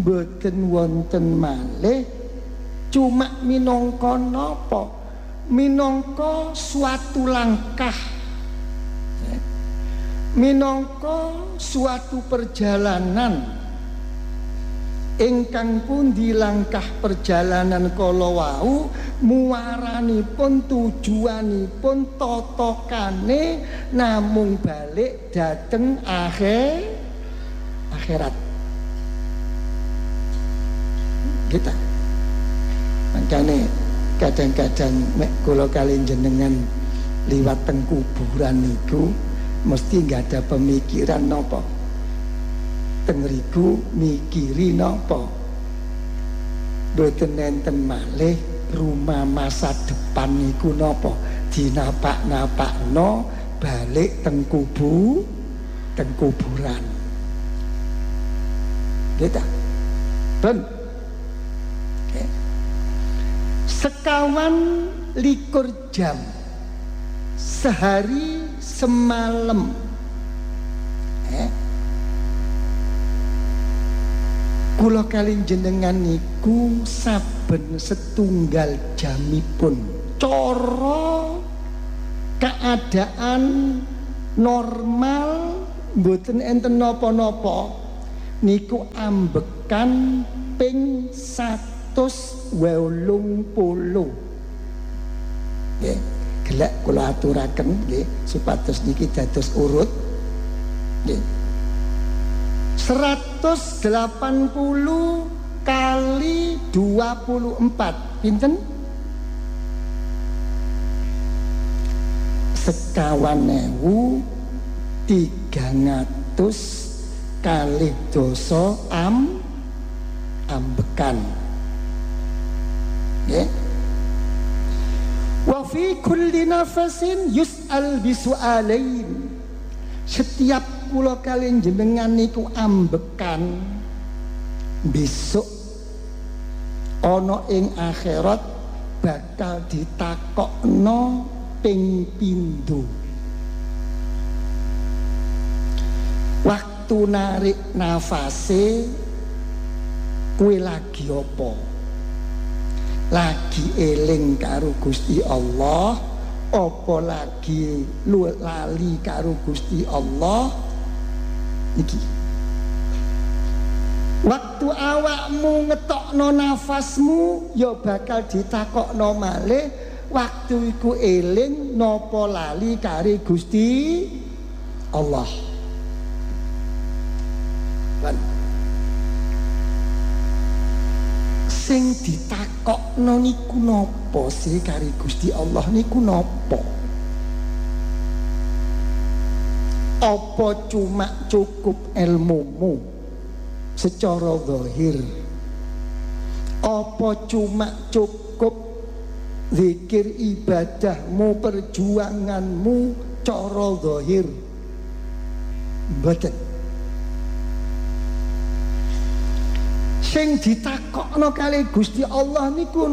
boten wonten malih cuma minangka napa? Minangka suatu langkah, minangka suatu perjalanan ingkang pundi langkah perjalanan kala wau muaranipun tujuanipun totokane namung balik dhateng akhirat kita. Makane kadang-kadang nek kula kali jenengan liwat teng kuburan niku mesti nggak ada pemikiran napa tengriku mikiri napa boten enten malih rumah masa depan niku napa dinapak-napakno balik teng kuburan kita ben sekawan likur jam sehari semalam kula kalih jenengan niku saben setunggal jamipun cara keadaan normal mboten enten napa-napa niku ambekan ping 180 nggih gelek kula aturaken nggih supados niki dados urut nggih 180 kali 24 pinten? 51.300 kali dosa ambekan nggih. Wa fi kulli nafasin yus'al bisu'alain. Setiap kula kalian jenengan niku ambekan besok ana ing akhirat bakal ditakokno ping pindho. Waktu narik nafase kuwi lagi apa? Lagi eling karo Gusti Allah apa lagi lali karo Gusti Allah iki. Waktu awakmu ngetokno nafasmu ya bakal ditakokno malih waktu iku eling napa lali karo Gusti Allah. Lan sing ditakokno niku napa sih karo Gusti Allah niku napa? Apa cuma cukup ilmumu secara zahir? Apa cuma cukup zikir ibadahmu perjuanganmu cara zahir? Mboten. Sing ditakokno kali Gusti Allah niku